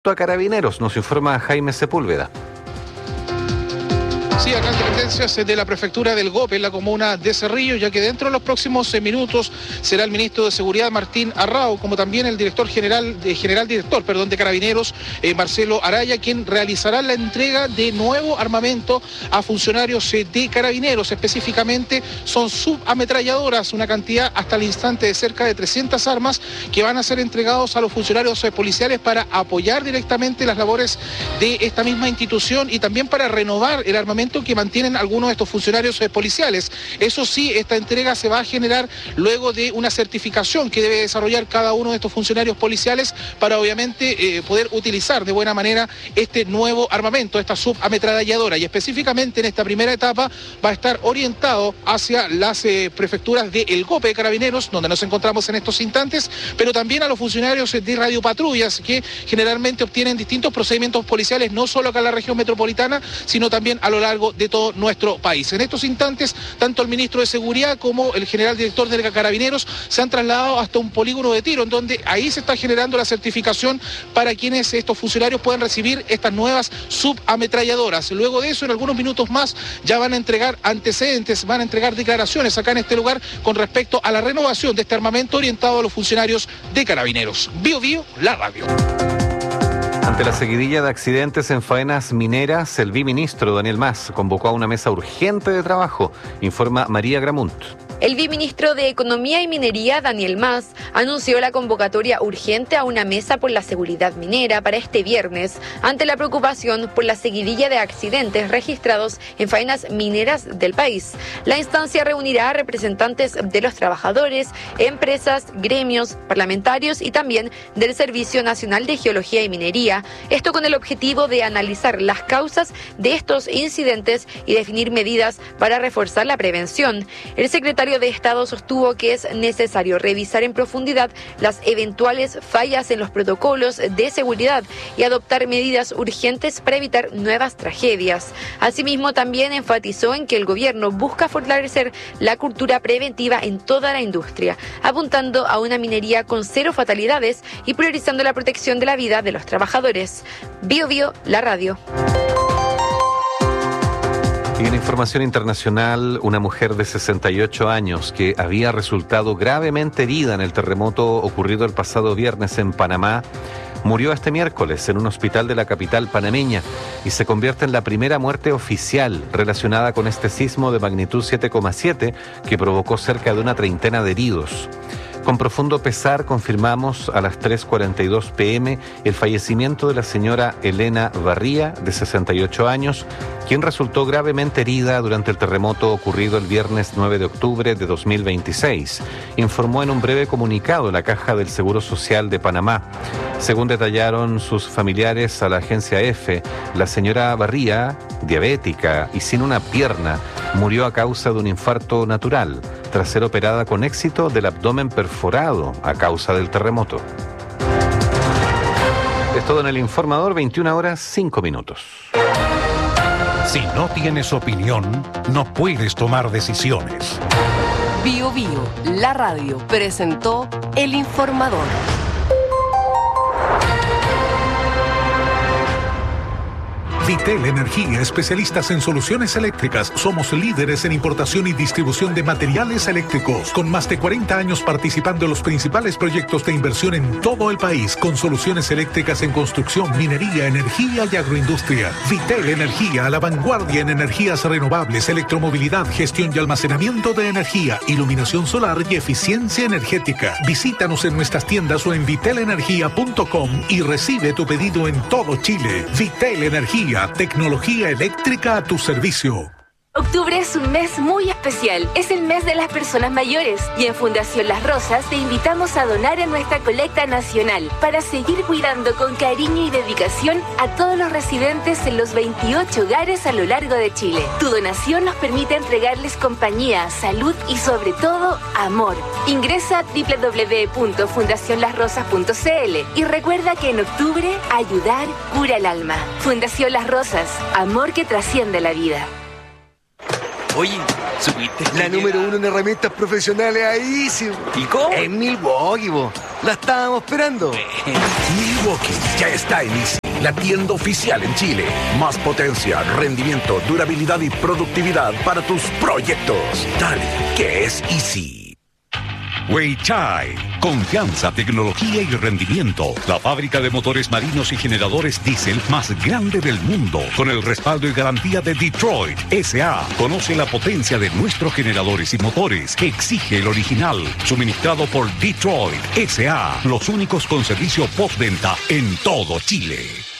a Carabineros, nos informa Jaime Sepúlveda. Sí, acá en dependencias de la prefectura del Gope, en la comuna de Cerrillo, ya que dentro de los próximos minutos será el ministro de Seguridad, Martín Arrao, como también el director de Carabineros, Marcelo Araya, quien realizará la entrega de nuevo armamento a funcionarios de Carabineros. Específicamente son subametralladoras, una cantidad hasta el instante de cerca de 300 armas que van a ser entregados a los funcionarios policiales para apoyar directamente las labores de esta misma institución y también para renovar el armamento que mantienen algunos de estos funcionarios policiales. Eso sí, esta entrega se va a generar luego de una certificación que debe desarrollar cada uno de estos funcionarios policiales para obviamente poder utilizar de buena manera este nuevo armamento, esta subametralladora, y específicamente en esta primera etapa va a estar orientado hacia las prefecturas de El Gope de Carabineros, donde nos encontramos en estos instantes, pero también a los funcionarios de radiopatrullas que generalmente obtienen distintos procedimientos policiales, no solo acá en la región metropolitana, sino también a lo largo de todo nuestro país. En estos instantes, tanto el ministro de Seguridad como el general director de Carabineros se han trasladado hasta un polígono de tiro, en donde ahí se está generando la certificación para quienes estos funcionarios puedan recibir estas nuevas subametralladoras. Luego de eso, en algunos minutos más, ya van a entregar antecedentes, van a entregar declaraciones acá en este lugar con respecto a la renovación de este armamento orientado a los funcionarios de Carabineros. Bio Bio, la radio. Ante la seguidilla de accidentes en faenas mineras, el viceministro Daniel Mas convocó a una mesa urgente de trabajo, informa María Gramunt. El viceministro de Economía y Minería, Daniel Mas, anunció la convocatoria urgente a una mesa por la seguridad minera para este viernes, ante la preocupación por la seguidilla de accidentes registrados en faenas mineras del país. La instancia reunirá a representantes de los trabajadores, empresas, gremios, parlamentarios y también del Servicio Nacional de Geología y Minería, esto con el objetivo de analizar las causas de estos incidentes y definir medidas para reforzar la prevención. El secretario de Estado sostuvo que es necesario revisar en profundidad las eventuales fallas en los protocolos de seguridad y adoptar medidas urgentes para evitar nuevas tragedias. Asimismo, también enfatizó en que el gobierno busca fortalecer la cultura preventiva en toda la industria, apuntando a una minería con cero fatalidades y priorizando la protección de la vida de los trabajadores. Bio Bio, la radio. Y en información internacional, una mujer de 68 años que había resultado gravemente herida en el terremoto ocurrido el pasado viernes en Panamá, murió este miércoles en un hospital de la capital panameña y se convierte en la primera muerte oficial relacionada con este sismo de magnitud 7,7 que provocó cerca de una treintena de heridos. Con profundo pesar confirmamos a las 3:42 p.m. el fallecimiento de la señora Elena Barría, de 68 años, quien resultó gravemente herida durante el terremoto ocurrido el viernes 9 de octubre de 2026, informó en un breve comunicado la Caja del Seguro Social de Panamá. Según detallaron sus familiares a la agencia EFE, la señora Barría, diabética y sin una pierna, murió a causa de un infarto natural, tras ser operada con éxito del abdomen perforado a causa del terremoto. Es todo en el Informador, 21:05. Si no tienes opinión, no puedes tomar decisiones. Bio Bio, la radio, presentó El Informador. Vitel Energía, especialistas en soluciones eléctricas. Somos líderes en importación y distribución de materiales eléctricos, con más de 40 años participando en los principales proyectos de inversión en todo el país, con soluciones eléctricas en construcción, minería, energía y agroindustria. Vitel Energía, a la vanguardia en energías renovables, electromovilidad, gestión y almacenamiento de energía, iluminación solar y eficiencia energética. Visítanos en nuestras tiendas o en vitelenergia.com y recibe tu pedido en todo Chile. Vitel Energía, tecnología eléctrica a tu servicio. Octubre es un mes muy especial. Es el mes de las personas mayores y en Fundación Las Rosas te invitamos a donar en nuestra colecta nacional para seguir cuidando con cariño y dedicación a todos los residentes en los 28 hogares a lo largo de Chile. Tu donación nos permite entregarles compañía, salud y sobre todo amor. Ingresa a www.fundacionlasrosas.cl y recuerda que en octubre ayudar cura el alma. Fundación Las Rosas, amor que trasciende la vida. Oye, ¿Supiste? La número 1 en herramientas profesionales ahí, sí. ¿Y cómo? En Milwaukee, bo. La estábamos esperando. Milwaukee ya está en Easy, la tienda oficial en Chile. Más potencia, rendimiento, durabilidad y productividad para tus proyectos. Dale, que es Easy. Weichai, confianza, tecnología y rendimiento. La fábrica de motores marinos y generadores diésel más grande del mundo, con el respaldo y garantía de Detroit S.A. Conoce la potencia de nuestros generadores y motores. Exige el original, suministrado por Detroit S.A. Los únicos con servicio postventa en todo Chile.